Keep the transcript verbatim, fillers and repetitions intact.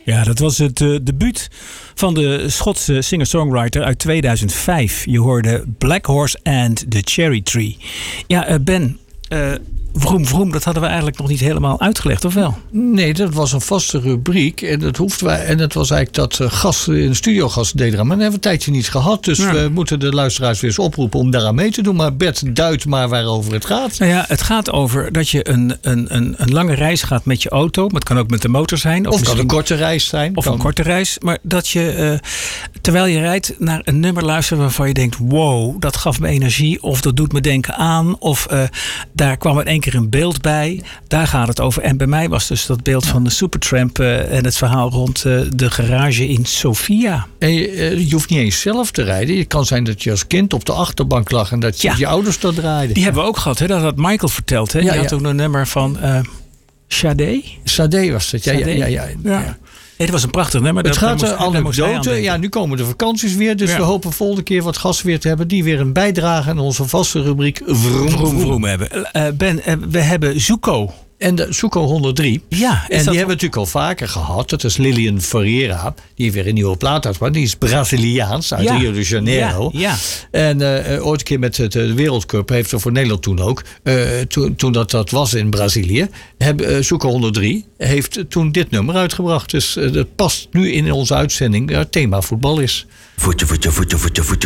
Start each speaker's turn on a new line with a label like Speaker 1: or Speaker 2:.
Speaker 1: Ja, dat was het uh, debuut van de Schotse singer-songwriter uit tweeduizend vijf. Je hoorde Black Horse and the Cherry Tree. Ja, uh, Ben, uh, vroom vroom, dat hadden we eigenlijk nog niet helemaal uitgelegd, of wel?
Speaker 2: Nee, dat was een vaste rubriek. En dat hoefden wij. En dat was eigenlijk dat uh, gasten in de studio gasten deden eraan. Maar dat hebben we een tijdje niet gehad. Dus ja. we moeten de luisteraars weer eens oproepen om daaraan mee te doen. Maar Bert, duidt maar waarover het gaat.
Speaker 1: Nou ja, het gaat over dat je een, een, een, een lange reis gaat met je auto. Maar het kan ook met de motor zijn.
Speaker 2: Of het kan een korte reis zijn.
Speaker 1: Of
Speaker 2: kan...
Speaker 1: een korte reis. Maar dat je, uh, terwijl je rijdt, naar een nummer luistert waarvan je denkt, wow, dat gaf me energie. Of dat doet me denken aan. Of uh, daar kwam in één keer een beeld bij. Daar gaat het over. En bij mij was dus dat beeld van de Supertramp uh, en het verhaal rond uh, de garage in Sofia.
Speaker 2: En je, uh, je hoeft niet eens zelf te rijden. Het kan zijn dat je als kind op de achterbank lag en dat je, ja. je ouders dat draaiden.
Speaker 1: Die hebben we ook gehad. Hè? Dat had Michael verteld. Hè? Die ja, had ja. ook een nummer van uh, Sade.
Speaker 2: Sade was het. Ja, ja, ja, ja, ja.
Speaker 1: ja. Nee, dat was een prachtig nummer.
Speaker 2: Het gaat er anekdote. Ja, nu komen de vakanties weer. Dus ja. we hopen volgende keer wat gasten weer te hebben. Die weer een bijdrage aan onze vaste rubriek Vroom Vroom, vroom hebben.
Speaker 1: Uh, Ben, uh, we hebben Zuko.
Speaker 2: En de Zuko honderddrie.
Speaker 1: Ja,
Speaker 2: en die hebben we natuurlijk al vaker gehad. Dat is Lilian Ferreira. Die heeft weer een nieuwe plaat uitgebracht. Die is Braziliaans uit ja. Rio de Janeiro. Ja, ja. En uh, ooit een keer met de Wereldcup heeft ze voor Nederland toen ook. Uh, toen, toen dat, dat was in Brazilië. Heb, uh, Zuko honderddrie heeft toen dit nummer uitgebracht. Dus uh, dat past nu in onze uitzending. Uh, thema voetbal is.
Speaker 3: Voetje, voetje, voetje, voetje, voetje.